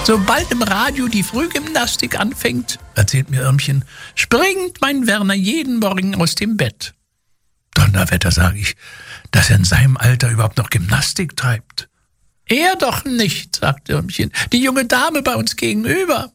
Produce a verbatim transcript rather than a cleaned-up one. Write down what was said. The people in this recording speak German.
Sobald im Radio die Frühgymnastik anfängt, erzählt mir Irmchen, springt mein Werner jeden Morgen aus dem Bett. Donnerwetter, sage ich, dass er in seinem Alter überhaupt noch Gymnastik treibt. Er doch nicht, sagt Irmchen, die junge Dame bei uns gegenüber.